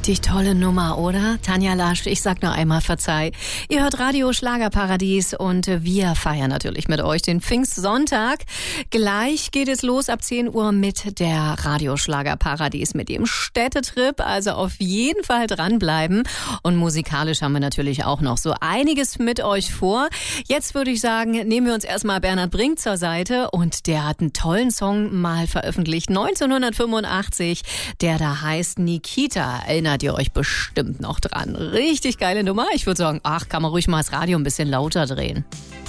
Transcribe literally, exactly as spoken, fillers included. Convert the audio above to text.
Richtig tolle Nummer, oder? Tanja Lasch, ich sag nur einmal Verzeih. Ihr hört Radio Schlagerparadies und wir feiern natürlich mit euch den Pfingstsonntag. Gleich geht es los ab zehn Uhr mit der Radio Schlagerparadies, mit dem Städtetrip. Also auf jeden Fall dranbleiben. Und musikalisch haben wir natürlich auch noch so einiges mit euch vor. Jetzt würde ich sagen, nehmen wir uns erstmal Bernhard Brink zur Seite. Und der hat einen tollen Song mal veröffentlicht, neunzehnhundertfünfundachtzig, der da heißt Nikita. Erinnert ihr euch bestimmt noch dran. Richtig geile Nummer. Ich würde sagen, ach, kann man ruhig mal das Radio ein bisschen lauter drehen.